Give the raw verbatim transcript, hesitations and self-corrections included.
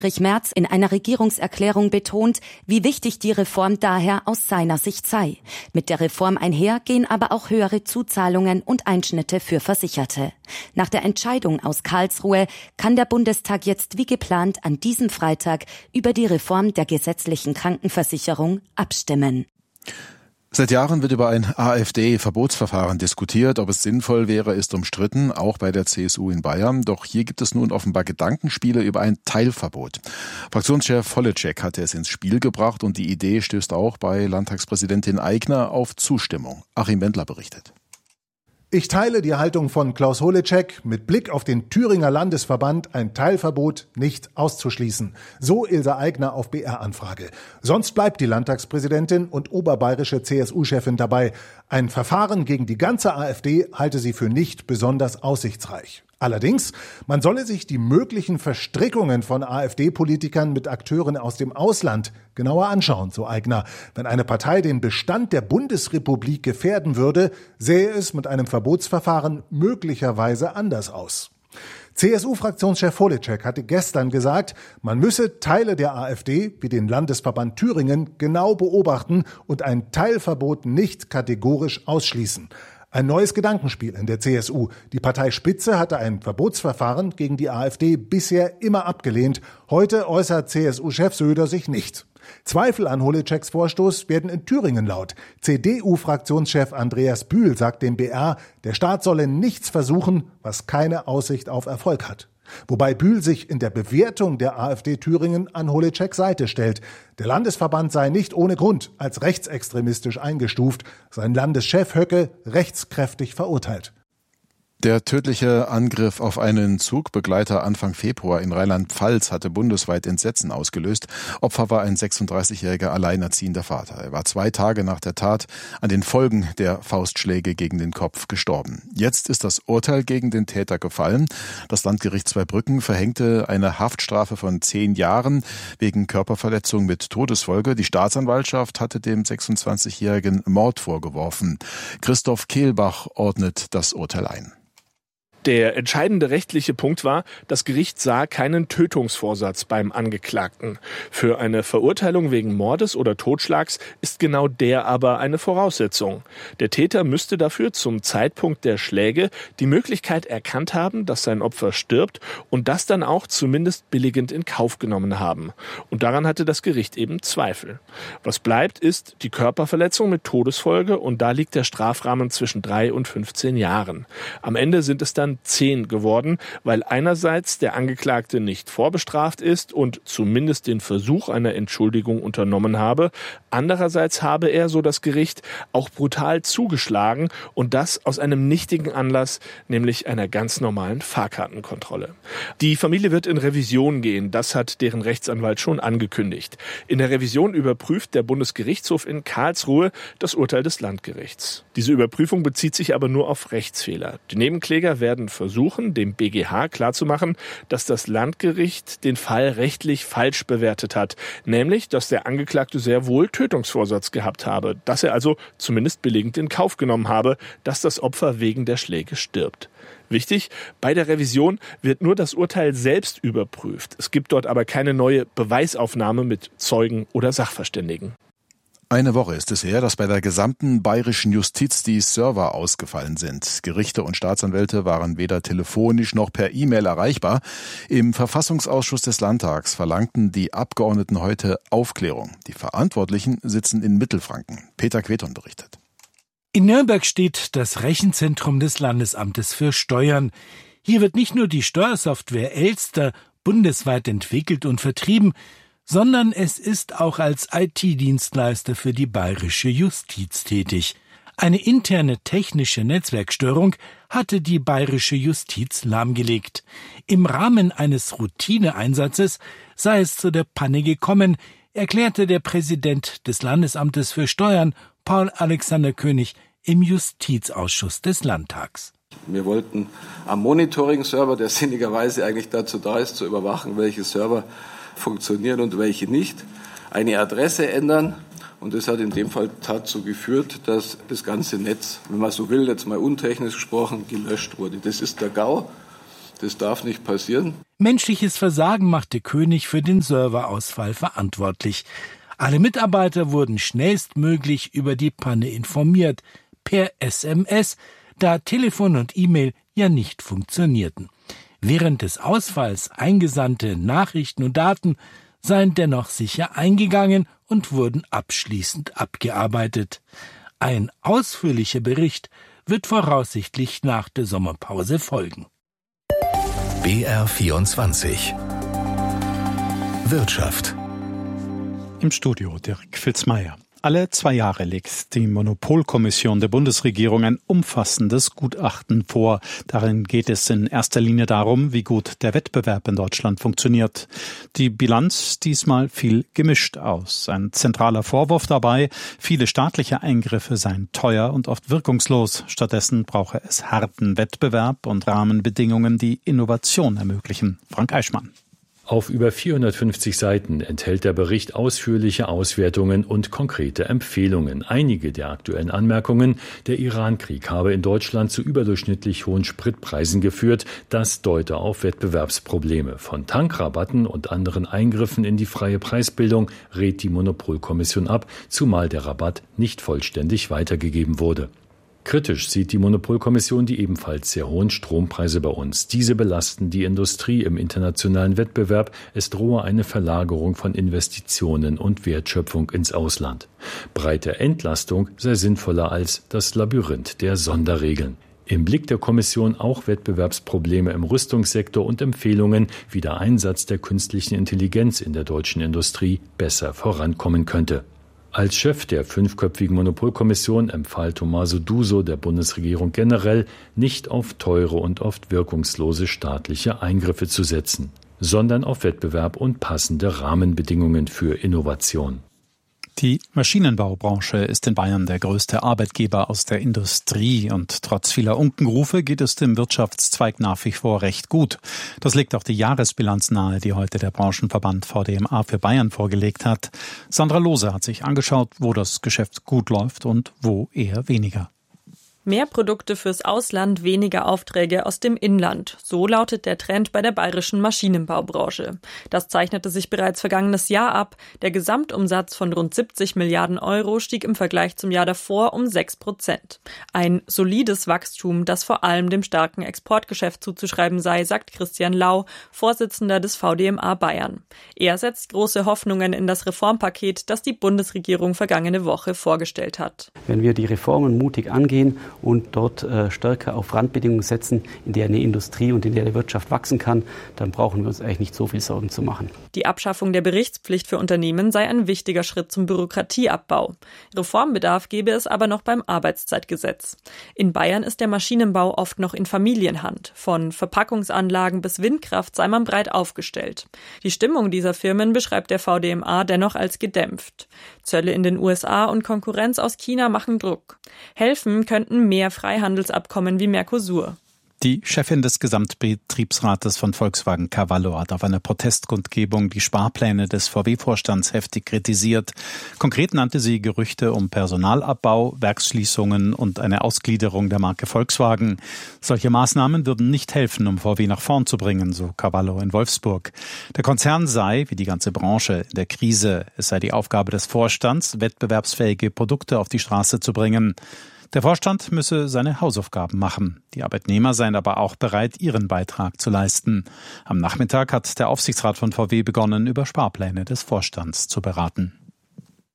Friedrich Merz in einer Regierungserklärung betont, wie wichtig die Reform daher aus seiner Sicht sei. Mit der Reform einher gehen aber auch höhere Zuzahlungen und Einschnitte für Versicherte. Nach der Entscheidung aus Karlsruhe kann der Bundestag jetzt wie geplant an diesem Freitag über die Reform der gesetzlichen Krankenversicherung abstimmen. Seit Jahren wird über ein AfD-Verbotsverfahren diskutiert. Ob es sinnvoll wäre, ist umstritten, auch bei der C S U in Bayern. Doch hier gibt es nun offenbar Gedankenspiele über ein Teilverbot. Fraktionschef Holleczek hatte es ins Spiel gebracht und die Idee stößt auch bei Landtagspräsidentin Aigner auf Zustimmung. Achim Wendler berichtet. Ich teile die Haltung von Klaus Holleczek, mit Blick auf den Thüringer Landesverband ein Teilverbot nicht auszuschließen. So Ilse Aigner auf B R-Anfrage. Sonst bleibt die Landtagspräsidentin und oberbayerische C S U-Chefin dabei. Ein Verfahren gegen die ganze AfD halte sie für nicht besonders aussichtsreich. Allerdings, man solle sich die möglichen Verstrickungen von AfD-Politikern mit Akteuren aus dem Ausland genauer anschauen, so Aigner. Wenn eine Partei den Bestand der Bundesrepublik gefährden würde, sähe es mit einem Verbotsverfahren möglicherweise anders aus. C S U-Fraktionschef Holleczek hatte gestern gesagt, man müsse Teile der AfD, wie den Landesverband Thüringen, genau beobachten und ein Teilverbot nicht kategorisch ausschließen. Ein neues Gedankenspiel in der C S U. Die Parteispitze hatte ein Verbotsverfahren gegen die AfD bisher immer abgelehnt. Heute äußert C S U-Chef Söder sich nicht. Zweifel an Holleczeks Vorstoß werden in Thüringen laut. C D U-Fraktionschef Andreas Bühl sagt dem B R, der Staat solle nichts versuchen, was keine Aussicht auf Erfolg hat. Wobei Bühl sich in der Bewertung der AfD Thüringen an Holleczeks Seite stellt. Der Landesverband sei nicht ohne Grund als rechtsextremistisch eingestuft, sein Landeschef Höcke rechtskräftig verurteilt. Der tödliche Angriff auf einen Zugbegleiter Anfang Februar in Rheinland-Pfalz hatte bundesweit Entsetzen ausgelöst. Opfer war ein sechsunddreißigjähriger alleinerziehender Vater. Er war zwei Tage nach der Tat an den Folgen der Faustschläge gegen den Kopf gestorben. Jetzt ist das Urteil gegen den Täter gefallen. Das Landgericht Zweibrücken verhängte eine Haftstrafe von zehn Jahren wegen Körperverletzung mit Todesfolge. Die Staatsanwaltschaft hatte dem sechsundzwanzigjährigen Mord vorgeworfen. Christoph Kehlbach ordnet das Urteil ein. Der entscheidende rechtliche Punkt war, das Gericht sah keinen Tötungsvorsatz beim Angeklagten. Für eine Verurteilung wegen Mordes oder Totschlags ist genau der aber eine Voraussetzung. Der Täter müsste dafür zum Zeitpunkt der Schläge die Möglichkeit erkannt haben, dass sein Opfer stirbt und das dann auch zumindest billigend in Kauf genommen haben. Und daran hatte das Gericht eben Zweifel. Was bleibt, ist die Körperverletzung mit Todesfolge und da liegt der Strafrahmen zwischen drei und fünfzehn Jahren. Am Ende sind es dann zehn geworden, weil einerseits der Angeklagte nicht vorbestraft ist und zumindest den Versuch einer Entschuldigung unternommen habe, andererseits habe er, so das Gericht, auch brutal zugeschlagen und das aus einem nichtigen Anlass, nämlich einer ganz normalen Fahrkartenkontrolle. Die Familie wird in Revision gehen, das hat deren Rechtsanwalt schon angekündigt. In der Revision überprüft der Bundesgerichtshof in Karlsruhe das Urteil des Landgerichts. Diese Überprüfung bezieht sich aber nur auf Rechtsfehler. Die Nebenkläger werden versuchen, dem B G H klarzumachen, dass das Landgericht den Fall rechtlich falsch bewertet hat. Nämlich, dass der Angeklagte sehr wohl Tötungsvorsatz gehabt habe. Dass er also zumindest billigend in Kauf genommen habe, dass das Opfer wegen der Schläge stirbt. Wichtig, bei der Revision wird nur das Urteil selbst überprüft. Es gibt dort aber keine neue Beweisaufnahme mit Zeugen oder Sachverständigen. Eine Woche ist es her, dass bei der gesamten bayerischen Justiz die Server ausgefallen sind. Gerichte und Staatsanwälte waren weder telefonisch noch per E-Mail erreichbar. Im Verfassungsausschuss des Landtags verlangten die Abgeordneten heute Aufklärung. Die Verantwortlichen sitzen in Mittelfranken. Peter Queton berichtet. In Nürnberg steht das Rechenzentrum des Landesamtes für Steuern. Hier wird nicht nur die Steuersoftware Elster bundesweit entwickelt und vertrieben, sondern es ist auch als I T-Dienstleister für die bayerische Justiz tätig. Eine interne technische Netzwerkstörung hatte die bayerische Justiz lahmgelegt. Im Rahmen eines Routineeinsatzes sei es zu der Panne gekommen, erklärte der Präsident des Landesamtes für Steuern, Paul Alexander König, im Justizausschuss des Landtags. Wir wollten am Monitoring-Server, der sinnigerweise eigentlich dazu da ist, zu überwachen, welche Server funktionieren und welche nicht, eine Adresse ändern. Und das hat in dem Fall dazu geführt, dass das ganze Netz, wenn man so will, jetzt mal untechnisch gesprochen, gelöscht wurde. Das ist der GAU. Das darf nicht passieren. Menschliches Versagen machte König für den Serverausfall verantwortlich. Alle Mitarbeiter wurden schnellstmöglich über die Panne informiert, per S M S, da Telefon und E-Mail ja nicht funktionierten. Während des Ausfalls eingesandte Nachrichten und Daten seien dennoch sicher eingegangen und wurden abschließend abgearbeitet. Ein ausführlicher Bericht wird voraussichtlich nach der Sommerpause folgen. B R vierundzwanzig Wirtschaft. Im Studio Dirk Filzmeier. Alle zwei Jahre legt die Monopolkommission der Bundesregierung ein umfassendes Gutachten vor. Darin geht es in erster Linie darum, wie gut der Wettbewerb in Deutschland funktioniert. Die Bilanz diesmal fiel gemischt aus. Ein zentraler Vorwurf dabei, viele staatliche Eingriffe seien teuer und oft wirkungslos. Stattdessen brauche es harten Wettbewerb und Rahmenbedingungen, die Innovation ermöglichen. Frank Eichmann. Auf über vierhundertfünfzig Seiten enthält der Bericht ausführliche Auswertungen und konkrete Empfehlungen. Einige der aktuellen Anmerkungen: Der Iran-Krieg habe in Deutschland zu überdurchschnittlich hohen Spritpreisen geführt. Das deute auf Wettbewerbsprobleme. Von Tankrabatten und anderen Eingriffen in die freie Preisbildung rät die Monopolkommission ab, zumal der Rabatt nicht vollständig weitergegeben wurde. Kritisch sieht die Monopolkommission die ebenfalls sehr hohen Strompreise bei uns. Diese belasten die Industrie im internationalen Wettbewerb. Es drohe eine Verlagerung von Investitionen und Wertschöpfung ins Ausland. Breite Entlastung sei sinnvoller als das Labyrinth der Sonderregeln. Im Blick der Kommission auch Wettbewerbsprobleme im Rüstungssektor und Empfehlungen, wie der Einsatz der künstlichen Intelligenz in der deutschen Industrie besser vorankommen könnte. Als Chef der fünfköpfigen Monopolkommission empfahl Tommaso Duso der Bundesregierung generell, nicht auf teure und oft wirkungslose staatliche Eingriffe zu setzen, sondern auf Wettbewerb und passende Rahmenbedingungen für Innovation. Die Maschinenbaubranche ist in Bayern der größte Arbeitgeber aus der Industrie und trotz vieler Unkenrufe geht es dem Wirtschaftszweig nach wie vor recht gut. Das legt auch die Jahresbilanz nahe, die heute der Branchenverband V D M A für Bayern vorgelegt hat. Sandra Lohse hat sich angeschaut, wo das Geschäft gut läuft und wo eher weniger. Mehr Produkte fürs Ausland, weniger Aufträge aus dem Inland. So lautet der Trend bei der bayerischen Maschinenbaubranche. Das zeichnete sich bereits vergangenes Jahr ab. Der Gesamtumsatz von rund siebzig Milliarden Euro stieg im Vergleich zum Jahr davor um sechs Prozent. Ein solides Wachstum, das vor allem dem starken Exportgeschäft zuzuschreiben sei, sagt Christian Lau, Vorsitzender des V D M A Bayern. Er setzt große Hoffnungen in das Reformpaket, das die Bundesregierung vergangene Woche vorgestellt hat. Wenn wir die Reformen mutig angehen und dort äh, stärker auf Randbedingungen setzen, in der eine Industrie und in der die Wirtschaft wachsen kann, dann brauchen wir uns eigentlich nicht so viel Sorgen zu machen. Die Abschaffung der Berichtspflicht für Unternehmen sei ein wichtiger Schritt zum Bürokratieabbau. Reformbedarf gebe es aber noch beim Arbeitszeitgesetz. In Bayern ist der Maschinenbau oft noch in Familienhand. Von Verpackungsanlagen bis Windkraft sei man breit aufgestellt. Die Stimmung dieser Firmen beschreibt der V D M A dennoch als gedämpft. Zölle in den U S A und Konkurrenz aus China machen Druck. Helfen könnten mehr Freihandelsabkommen wie Mercosur. Die Chefin des Gesamtbetriebsrates von Volkswagen Cavallo hat auf einer Protestkundgebung die Sparpläne des V W-Vorstands heftig kritisiert. Konkret nannte sie Gerüchte um Personalabbau, Werksschließungen und eine Ausgliederung der Marke Volkswagen. Solche Maßnahmen würden nicht helfen, um V W nach vorn zu bringen, so Cavallo in Wolfsburg. Der Konzern sei, wie die ganze Branche, in der Krise. Es sei die Aufgabe des Vorstands, wettbewerbsfähige Produkte auf die Straße zu bringen. Der Vorstand müsse seine Hausaufgaben machen. Die Arbeitnehmer seien aber auch bereit, ihren Beitrag zu leisten. Am Nachmittag hat der Aufsichtsrat von V W begonnen, über Sparpläne des Vorstands zu beraten.